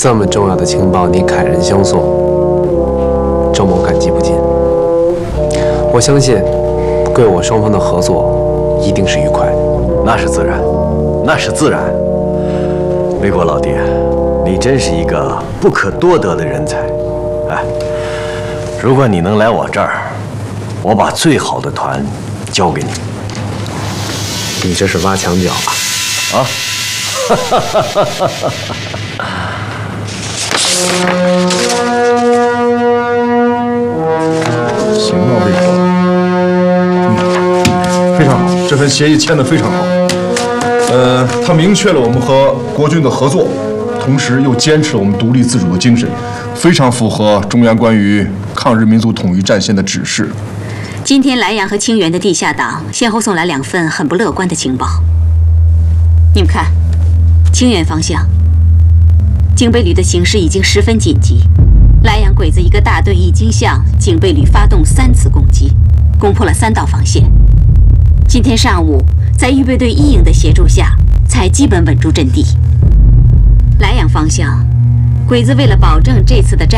这么重要的情报，你慨然相送，周某感激不尽。我相信，贵我双方的合作一定是愉快的。 那是自然，那是自然。魏国老弟，你真是一个不可多得的人才。哎，如果你能来我这儿，我把最好的团交给你。 你这是挖墙脚啊！ 啊！ 行啊，魏国，非常好，这份协议签得非常好。它明确了我们和国军的合作，同时又坚持了我们独立自主的精神，非常符合中央关于抗日民族统一战线的指示。 今天莱阳和清源的地下党先后送来2份很不乐观的情报。你们看，清源方向，警备旅的形势已经十分紧急。莱阳鬼子一个大队已经向警备旅发动3次攻击，攻破了3道防线。今天上午，在预备队1营的协助下，才基本稳住阵地。莱阳方向，鬼子为了保证这次的战